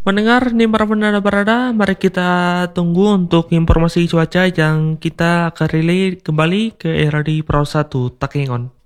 Mendengar nih para penanda-penanda, mari kita tunggu untuk informasi cuaca yang kita akan relay kembali ke era di Pro 1 Takengon.